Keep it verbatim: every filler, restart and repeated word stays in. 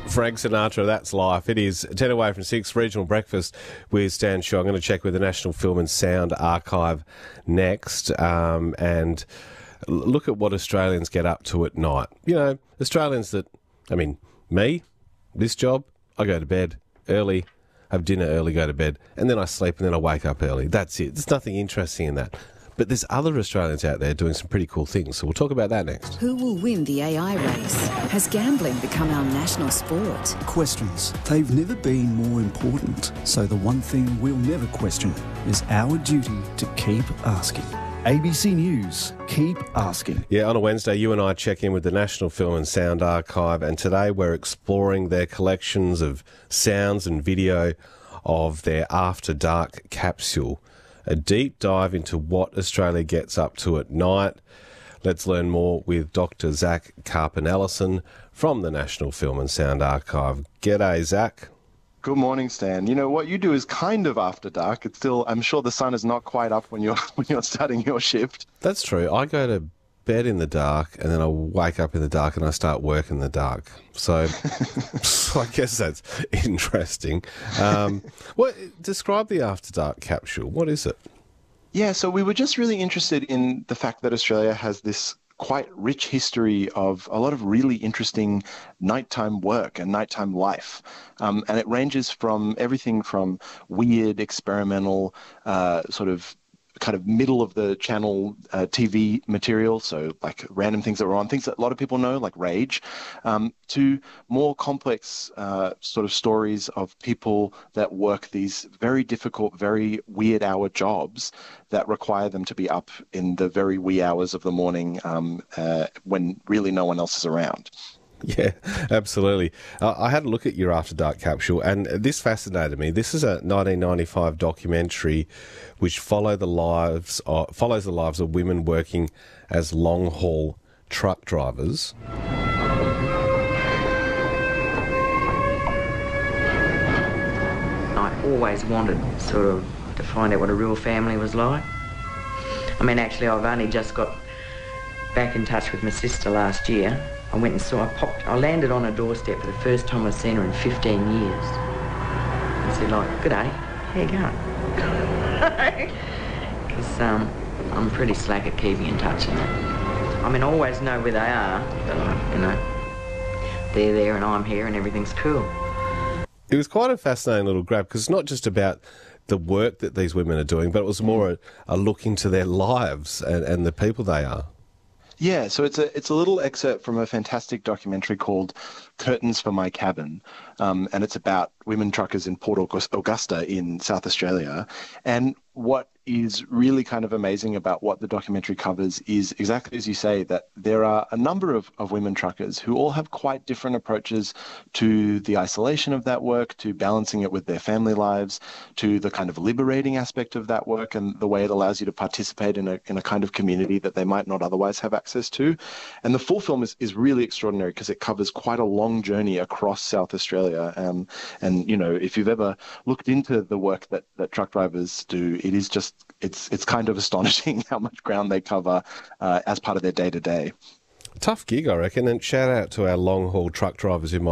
Frank Sinatra, that's life. It is ten away from six, regional breakfast with Stan Shaw. I'm going to check with the National Film and Sound Archive next um, and look at what Australians get up to at night. You know, Australians that, I mean, me, this job, I go to bed early, have dinner early, go to bed, and then I sleep and then I wake up early. That's it. There's nothing interesting in that. But there's other Australians out there doing some pretty cool things, so we'll talk about that next. Who will win the A I race? Has gambling become our national sport? Questions. They've never been more important. So the one thing we'll never question is our duty to keep asking. A B C News, keep asking. Yeah, on a Wednesday, you and I check in with the National Film and Sound Archive, and today we're exploring their collections of sounds and video of their After Dark capsule. A deep dive into what Australia gets up to at night. Let's learn more with Doctor Zach Karpen-Ellison from the National Film and Sound Archive. G'day, Zach. Good morning, Stan. You know, what you do is kind of after dark. It's still, I'm sure the sun is not quite up when you're when you're starting your shift. That's true. I go to bed in the dark and then I wake up in the dark and I start work in the dark. So, so I guess that's interesting. Um, what describe the After Dark capsule. What is it? Yeah, so we were just really interested in the fact that Australia has this quite rich history of a lot of really interesting nighttime work and nighttime life. Um, and it ranges from everything from weird, experimental, uh, sort of kind of middle of the channel uh, T V material, so like random things that were on, things that a lot of people know, like Rage, um, to more complex uh, sort of stories of people that work these very difficult, very weird hour jobs that require them to be up in the very wee hours of the morning um, uh, when really no one else is around. Yeah, absolutely. Uh, I had a look at your After Dark capsule, and this fascinated me. This is a nineteen ninety-five documentary which follow the lives of, follows the lives of women working as long-haul truck drivers. I always wanted sort of to find out what a real family was like. I mean, actually, I've only just got back in touch with my sister last year. I went and saw, I popped, I landed on her doorstep for the first time I've seen her in fifteen years. I said, like, "G'day, how you going?" Because um, I'm pretty slack at keeping in touch and that. I mean, I always know where they are, but, like, you know, they're there and I'm here and everything's cool. It was quite a fascinating little grab, because it's not just about the work that these women are doing, but it was more a, a look into their lives and, and the people they are. Yeah, so it's a it's a little excerpt from a fantastic documentary called Curtains for My Cabin, um, and it's about women truckers in Port Augusta in South Australia. And what is really kind of amazing about what the documentary covers is exactly as you say, that there are a number of, of women truckers who all have quite different approaches to the isolation of that work, to balancing it with their family lives, to the kind of liberating aspect of that work and the way it allows you to participate in a in a kind of community that they might not otherwise have access to. And the full film is, is really extraordinary because it covers quite a long journey across South Australia. Um, and, you know, if you've ever looked into the work that, that truck drivers do, it is just It's it's kind of astonishing how much ground they cover uh, as part of their day-to-day. Tough gig, I reckon, and shout out to our long-haul truck drivers who might